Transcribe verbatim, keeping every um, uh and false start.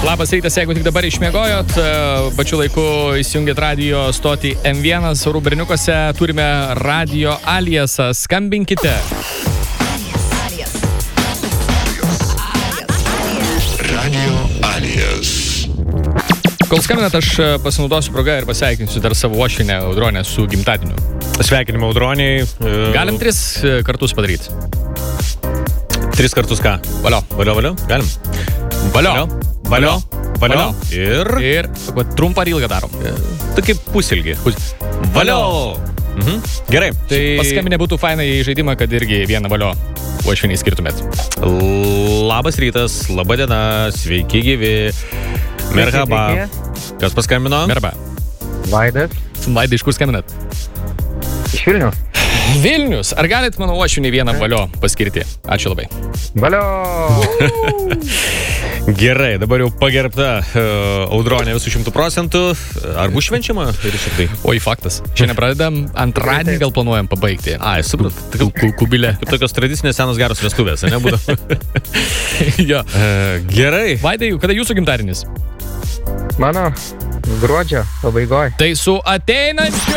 Labas rytas, jeigu tik dabar išmiegojot, pačiu laiku įsijungėt radio stotį M vienas, Orų berniukose turime radio aliasą, skambinkite. Radio alias. Kol skambinat, aš pasinaudosiu progą ir pasveikinsiu dar savo uošvinę Audronę su gimtadieniu. Sveikinimą Audroniai. Galim tris kartus padaryti. Tris kartus ką? Valio. Valio, valio? Galim. Valio. Valio. Valio. Ir? Ir trumpą ar ilgą darom. Tokį pusilgį. Valio. Mhm. Gerai. Tai paskambinė būtų fainai į žaidimą, kad irgi vieną valio uošviniai skirtumėt. Labas rytas, laba diena, sveiki gyvi. Merhaba. Kas paskambino? Merhaba. Vaidas. Vaidai, iš kur skambinat? Iš Vilnius. Vilnius. Ar galit mano uošvinį vieną valio paskirti? Ačiū labai. Valio. Gerai, dabar jau pagerbta uh, Audronė visų šimtų procentų. Ar bus švenčiama? Oi, faktas. Šiandien pradedam, antradienį gal planuojam pabaigti. Ai, suprat. Kubilė. Kaip tokios tradicinės senos geros vestuvės, ne? Būtų. Jo. Uh, gerai. Vaidai, kada jūsų gimtadienis? Mano gruodžio pabaigoje. Tai su ateinančiu!